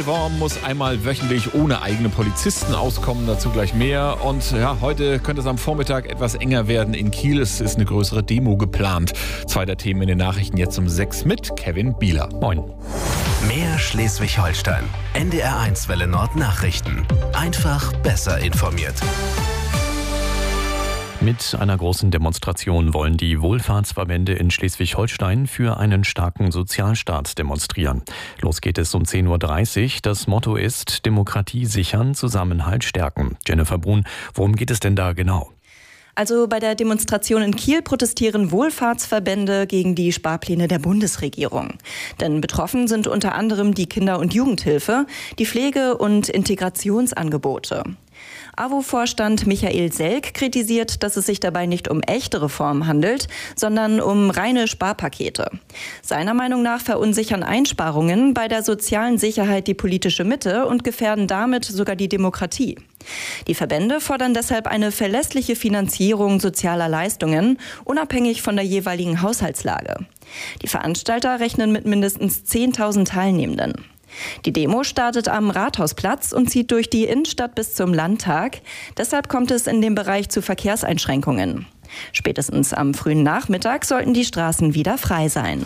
Pellworm muss einmal wöchentlich ohne eigene Polizisten auskommen, dazu gleich mehr. Und ja, heute könnte es am Vormittag etwas enger werden in Kiel. Es ist eine größere Demo geplant. Zweiter Themen in den Nachrichten jetzt um 6 mit Kevin Bieler. Moin. Mehr Schleswig-Holstein. NDR1 Welle Nord Nachrichten. Einfach besser informiert. Mit einer großen Demonstration wollen die Wohlfahrtsverbände in Schleswig-Holstein für einen starken Sozialstaat demonstrieren. Los geht es um 10.30 Uhr. Das Motto ist Demokratie sichern, Zusammenhalt stärken. Jennifer Brun, worum geht es denn da genau? Also bei der Demonstration in Kiel protestieren Wohlfahrtsverbände gegen die Sparpläne der Bundesregierung. Denn betroffen sind unter anderem die Kinder- und Jugendhilfe, die Pflege- und Integrationsangebote. AWO-Vorstand Michael Selk kritisiert, dass es sich dabei nicht um echte Reformen handelt, sondern um reine Sparpakete. Seiner Meinung nach verunsichern Einsparungen bei der sozialen Sicherheit die politische Mitte und gefährden damit sogar die Demokratie. Die Verbände fordern deshalb eine verlässliche Finanzierung sozialer Leistungen, unabhängig von der jeweiligen Haushaltslage. Die Veranstalter rechnen mit mindestens 10.000 Teilnehmenden. Die Demo startet am Rathausplatz und zieht durch die Innenstadt bis zum Landtag. Deshalb kommt es in dem Bereich zu Verkehrseinschränkungen. Spätestens am frühen Nachmittag sollten die Straßen wieder frei sein.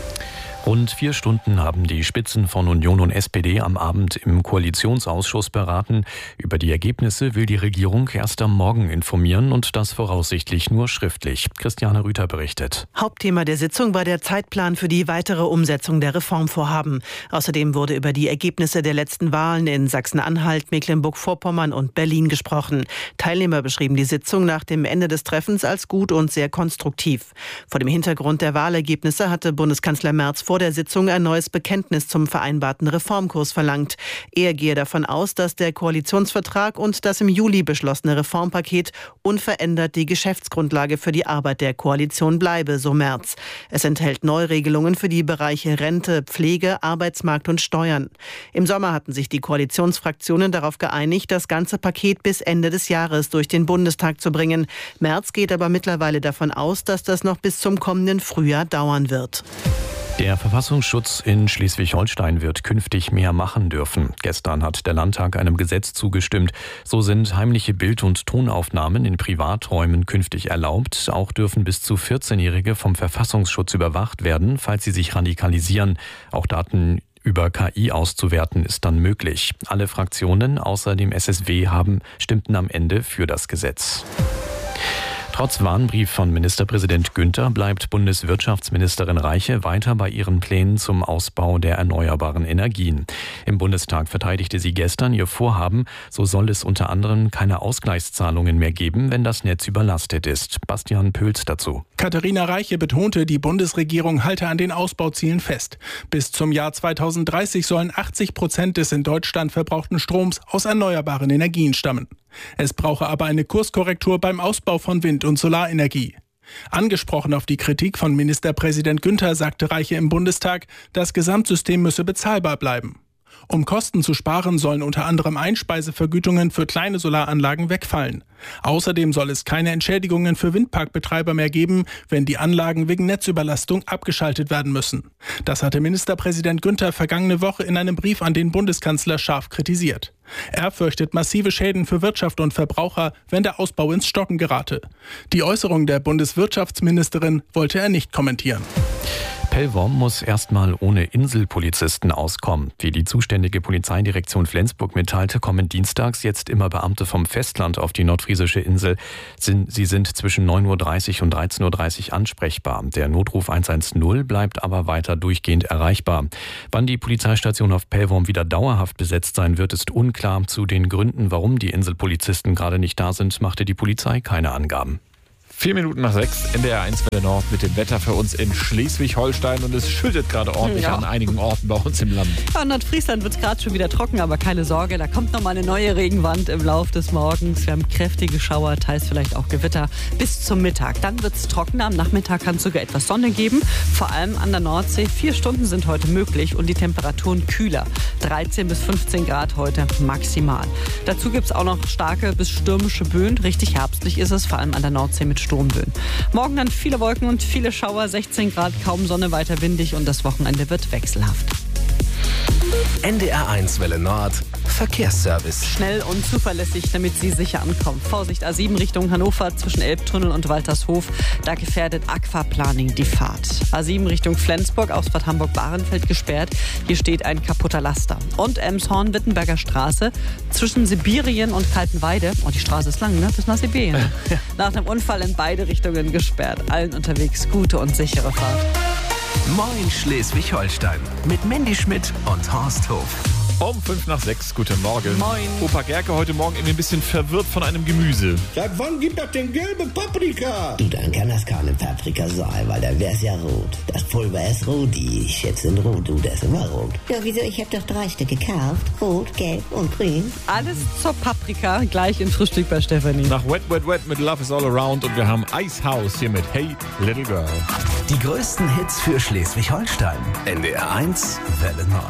Rund 4 Stunden haben die Spitzen von Union und SPD am Abend im Koalitionsausschuss beraten. Über die Ergebnisse will die Regierung erst am Morgen informieren und das voraussichtlich nur schriftlich. Christiane Rüther berichtet. Hauptthema der Sitzung war der Zeitplan für die weitere Umsetzung der Reformvorhaben. Außerdem wurde über die Ergebnisse der letzten Wahlen in Sachsen-Anhalt, Mecklenburg-Vorpommern und Berlin gesprochen. Teilnehmer beschrieben die Sitzung nach dem Ende des Treffens als gut und sehr konstruktiv. Vor dem Hintergrund der Wahlergebnisse hatte Bundeskanzler Merz vor der Sitzung ein neues Bekenntnis zum vereinbarten Reformkurs verlangt. Er gehe davon aus, dass der Koalitionsvertrag und das im Juli beschlossene Reformpaket unverändert die Geschäftsgrundlage für die Arbeit der Koalition bleibe, so Merz. Es enthält Neuregelungen für die Bereiche Rente, Pflege, Arbeitsmarkt und Steuern. Im Sommer hatten sich die Koalitionsfraktionen darauf geeinigt, das ganze Paket bis Ende des Jahres durch den Bundestag zu bringen. Merz geht aber mittlerweile davon aus, dass das noch bis zum kommenden Frühjahr dauern wird. Der Verfassungsschutz in Schleswig-Holstein wird künftig mehr machen dürfen. Gestern hat der Landtag einem Gesetz zugestimmt. So sind heimliche Bild- und Tonaufnahmen in Privaträumen künftig erlaubt. Auch dürfen bis zu 14-Jährige vom Verfassungsschutz überwacht werden, falls sie sich radikalisieren. Auch Daten über KI auszuwerten ist dann möglich. Alle Fraktionen außer dem SSW stimmten am Ende für das Gesetz. Trotz Warnbrief von Ministerpräsident Günther bleibt Bundeswirtschaftsministerin Reiche weiter bei ihren Plänen zum Ausbau der erneuerbaren Energien. Im Bundestag verteidigte sie gestern ihr Vorhaben. So soll es unter anderem keine Ausgleichszahlungen mehr geben, wenn das Netz überlastet ist. Bastian Pöls dazu. Katharina Reiche betonte, die Bundesregierung halte an den Ausbauzielen fest. Bis zum Jahr 2030 sollen 80% des in Deutschland verbrauchten Stroms aus erneuerbaren Energien stammen. Es brauche aber eine Kurskorrektur beim Ausbau von Wind- und Solarenergie. Angesprochen auf die Kritik von Ministerpräsident Günther sagte Reiche im Bundestag, das Gesamtsystem müsse bezahlbar bleiben. Um Kosten zu sparen, sollen unter anderem Einspeisevergütungen für kleine Solaranlagen wegfallen. Außerdem soll es keine Entschädigungen für Windparkbetreiber mehr geben, wenn die Anlagen wegen Netzüberlastung abgeschaltet werden müssen. Das hatte Ministerpräsident Günther vergangene Woche in einem Brief an den Bundeskanzler scharf kritisiert. Er fürchtet massive Schäden für Wirtschaft und Verbraucher, wenn der Ausbau ins Stocken gerate. Die Äußerung der Bundeswirtschaftsministerin wollte er nicht kommentieren. Pellworm muss erstmal ohne Inselpolizisten auskommen. Wie die zuständige Polizeidirektion Flensburg mitteilte, kommen dienstags jetzt immer Beamte vom Festland auf die nordfriesische Insel. Sie sind zwischen 9.30 Uhr und 13.30 Uhr ansprechbar. Der Notruf 110 bleibt aber weiter durchgehend erreichbar. Wann die Polizeistation auf Pellworm wieder dauerhaft besetzt sein wird, ist unklar. Zu den Gründen, warum die Inselpolizisten gerade nicht da sind, machte die Polizei keine Angaben. 4 Minuten nach 6, NDR1 Welle Nord mit dem Wetter für uns in Schleswig-Holstein und es schüttet gerade ordentlich an einigen Orten bei uns im Land. Ja, in Nordfriesland wird es gerade schon wieder trocken, aber keine Sorge, da kommt nochmal eine neue Regenwand im Lauf des Morgens. Wir haben kräftige Schauer, teils vielleicht auch Gewitter bis zum Mittag. Dann wird es trockener, am Nachmittag kann es sogar etwas Sonne geben, vor allem an der Nordsee. 4 Stunden sind heute möglich und die Temperaturen kühler. 13 bis 15 Grad heute maximal. Dazu gibt es auch noch starke bis stürmische Böen. Richtig herbstlich ist es, vor allem an der Nordsee mit Sturmböen. Morgen dann viele Wolken und viele Schauer, 16 Grad, kaum Sonne, weiter windig und das Wochenende wird wechselhaft. NDR1 Welle Nord. Verkehrsservice. Schnell und zuverlässig, damit Sie sicher ankommen. Vorsicht, A7 Richtung Hannover zwischen Elbtunnel und Waltershof. Da gefährdet Aquaplaning die Fahrt. A7 Richtung Flensburg, Ausfahrt Hamburg-Bahrenfeld gesperrt. Hier steht ein kaputter Laster. Und Elmshorn-Wittenberger Straße zwischen Sibirien und Kaltenweide. Oh, die Straße ist lang, ne? Bis nach Sibirien. Nach einem Unfall in beide Richtungen gesperrt. Allen unterwegs gute und sichere Fahrt. Moin Schleswig-Holstein. Mit Mandy Schmidt und Horst Hof. Um 5:05, guten Morgen. Moin. Opa Gerke heute Morgen irgendwie ein bisschen verwirrt von einem Gemüse. Seit wann gibt das denn gelbe Paprika? Du, dann kann das keine Paprika sein, weil dann wär's ja rot. Das Pulver ist rot, die Schätze sind rot, du, das ist immer rot. Ja, wieso? Ich hab doch 3 Stück gekauft. Rot, gelb und grün. Alles zur Paprika, gleich in Frühstück bei Stefanie. Nach Wet, Wet, Wet mit Love is All Around und wir haben Icehouse hier mit Hey Little Girl. Die größten Hits für Schleswig-Holstein. NDR1 Welle Nord.